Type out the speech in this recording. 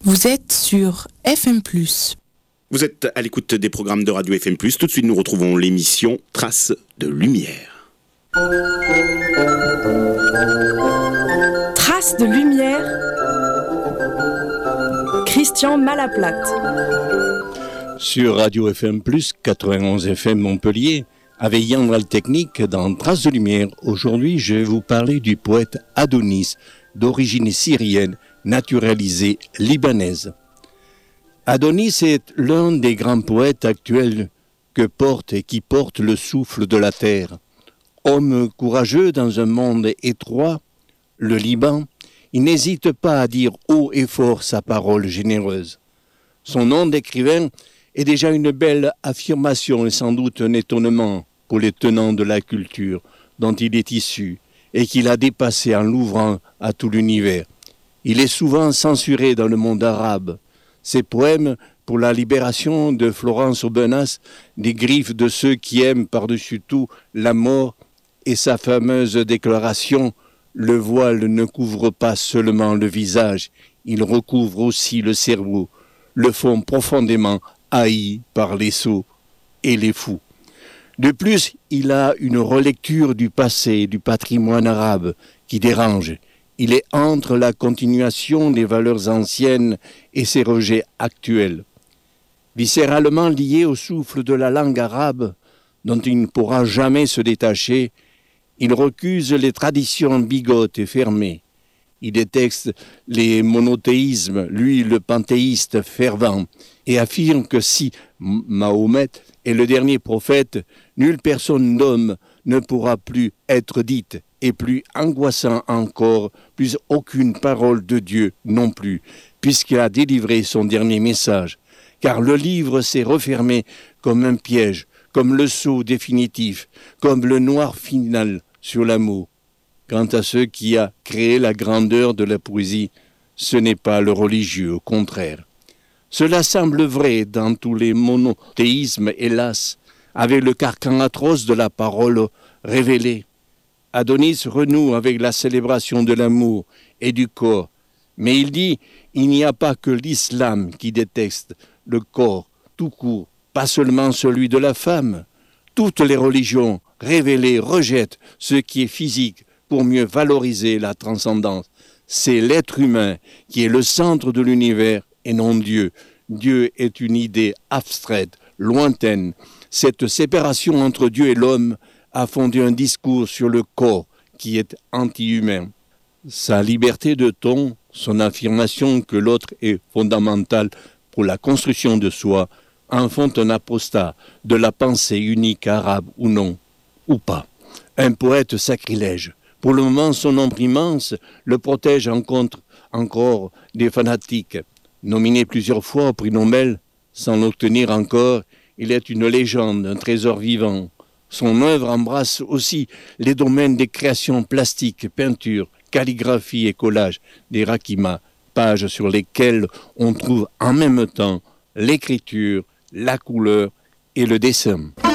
Vous êtes sur FM+. Vous êtes à l'écoute des programmes de Radio FM+. Tout de suite, nous retrouvons l'émission Traces de lumière. Traces de lumière. Christian Malaplate. Sur Radio FM+, 91 FM Montpellier, avec Yann Valtechnique dans Traces de lumière. Aujourd'hui, je vais vous parler du poète Adonis, d'origine syrienne, naturalisée libanaise. Adonis est l'un des grands poètes actuels qui porte le souffle de la terre. Homme courageux dans un monde étroit, le Liban, il n'hésite pas à dire haut et fort sa parole généreuse. Son nom d'écrivain est déjà une belle affirmation et sans doute un étonnement pour les tenants de la culture dont il est issu et qu'il a dépassé en l'ouvrant à tout l'univers. Il est souvent censuré dans le monde arabe. Ses poèmes pour la libération de Florence Aubenas, des griffes de ceux qui aiment par-dessus tout la mort, et sa fameuse déclaration « Le voile ne couvre pas seulement le visage, il recouvre aussi le cerveau », le font profondément haï par les sots et les fous. De plus, il a une relecture du passé et du patrimoine arabe qui dérange. Il est entre la continuation des valeurs anciennes et ses rejets actuels. Viscéralement lié au souffle de la langue arabe, dont il ne pourra jamais se détacher, il recuse les traditions bigotes et fermées. Il déteste les monothéismes, lui le panthéiste fervent, et affirme que si Mahomet est le dernier prophète, nulle personne d'homme ne pourra plus être dite, et plus angoissant encore, plus aucune parole de Dieu non plus, puisqu'il a délivré son dernier message. Car le livre s'est refermé comme un piège, comme le sceau définitif, comme le noir final sur l'amour. Quant à ceux qui a créé la grandeur de la poésie, ce n'est pas le religieux, au contraire. Cela semble vrai dans tous les monothéismes, hélas, avec le carcan atroce de la parole révélée. Adonis renoue avec la célébration de l'amour et du corps. Mais il dit, il n'y a pas que l'islam qui déteste le corps tout court, pas seulement celui de la femme. Toutes les religions révélées rejettent ce qui est physique pour mieux valoriser la transcendance. C'est l'être humain qui est le centre de l'univers et non Dieu. Dieu est une idée abstraite, lointaine. Cette séparation entre Dieu et l'homme a fondé un discours sur le corps qui est anti-humain. Sa liberté de ton, son affirmation que l'autre est fondamental pour la construction de soi, en font un apostat de la pensée unique arabe ou non, ou pas. Un poète sacrilège. Pour le moment, son ombre immense le protège encore des fanatiques. Nominé plusieurs fois au prix Nobel, sans l'obtenir encore, il est une légende, un trésor vivant. Son œuvre embrasse aussi les domaines des créations plastiques, peinture, calligraphie et collage, des rakimas, pages sur lesquelles on trouve en même temps l'écriture, la couleur et le dessin.